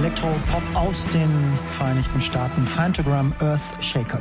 Elektropop aus den Vereinigten Staaten. Phantogram, Earthshaker.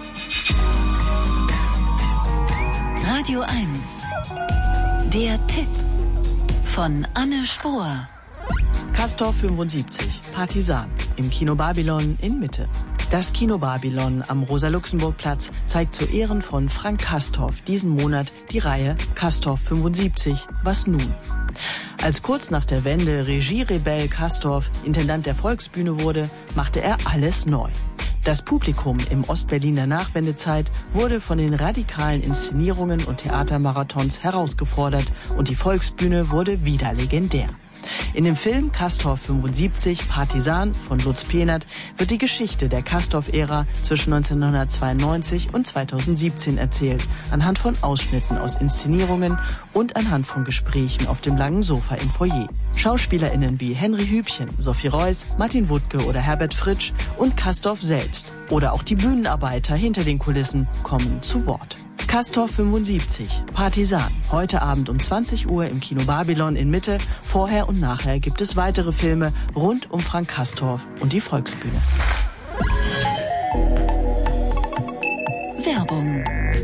Radio 1. Der Tipp von Anne Spohr. Castor 75, Partisan, im Kino Babylon in Mitte. Das Kino Babylon am Rosa-Luxemburg-Platz zeigt zu Ehren von Frank Castorf diesen Monat die Reihe Castor 75, was nun? Als kurz nach der Wende Regierebell Castorf Intendant der Volksbühne wurde, machte er alles neu. Das Publikum im Ostberliner Nachwendezeit wurde von den radikalen Inszenierungen und Theatermarathons herausgefordert und die Volksbühne wurde wieder legendär. In dem Film Castor 75, Partisan von Lutz Pehnert wird die Geschichte der Castorf-Ära zwischen 1992 und 2017 erzählt, anhand von Ausschnitten aus Inszenierungen und anhand von Gesprächen auf dem langen Sofa im Foyer. SchauspielerInnen wie Henry Hübchen, Sophie Reuss, Martin Wuttke oder Herbert Fritsch und Castorf selbst oder auch die Bühnenarbeiter hinter den Kulissen kommen zu Wort. Castor 75, Partisan. Heute Abend um 20 Uhr im Kino Babylon in Mitte. Vorher und nachher gibt es weitere Filme rund um Frank Castorf und die Volksbühne. Werbung.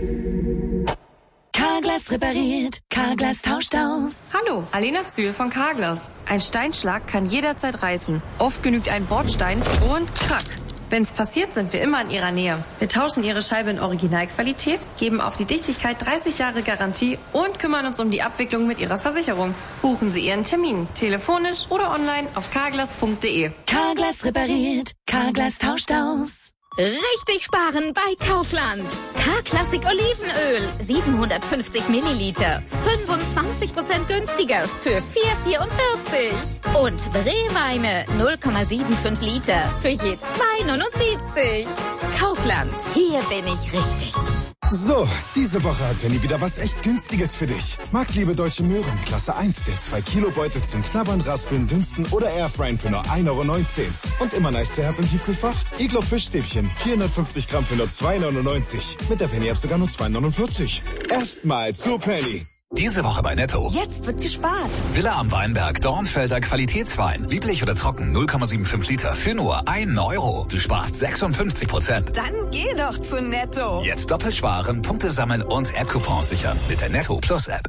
Carglass repariert, Carglass tauscht aus. Hallo, Alena Zühl von Carglass. Ein Steinschlag kann jederzeit reißen. Oft genügt ein Bordstein und krack. Wenn's passiert, sind wir immer in Ihrer Nähe. Wir tauschen Ihre Scheibe in Originalqualität, geben auf die Dichtigkeit 30 Jahre Garantie und kümmern uns um die Abwicklung mit Ihrer Versicherung. Buchen Sie Ihren Termin, telefonisch oder online auf carglass.de. Carglass repariert, Carglass tauscht aus. Richtig sparen bei Kaufland. K-Klassik Olivenöl, 750 Milliliter, 25% günstiger für 4,44. Und Brewweine, 0,75 Liter für je 2,79. Kaufland, hier bin ich richtig. So, diese Woche hat Penny wieder was echt Günstiges für dich. Marktliebe Deutsche Möhren, Klasse 1, der 2-Kilo-Beutel zum Knabbern, Raspeln, Dünsten oder Airfryen für nur 1,19 € Und immer nice to have im Tiefkühlfach. Iglo Fischstäbchen, 450 Gramm für nur 2,99 €. Mit der Penny-App sogar nur 2,49 €. Erstmal zu Penny. Diese Woche bei Netto. Jetzt wird gespart. Villa am Weinberg, Dornfelder Qualitätswein. Lieblich oder trocken, 0,75 Liter für nur 1 €. Du sparst 56%. Dann geh doch zu Netto. Jetzt doppelt sparen, Punkte sammeln und App-Coupons sichern mit der Netto Plus App.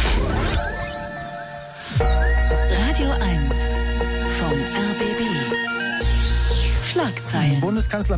Radio 1 vom RBB. Schlagzeilen. Bundeskanzler